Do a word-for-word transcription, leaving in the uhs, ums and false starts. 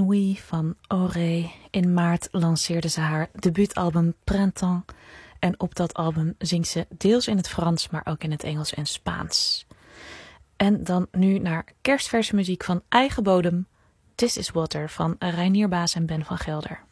Inouï van Auré. In maart lanceerde ze haar debuutalbum Printemps. En op dat album zingt ze deels in het Frans, maar ook in het Engels en Spaans. En dan nu naar kerstverse muziek van eigen bodem. This is Water van Reinier Baas en Ben van Gelder.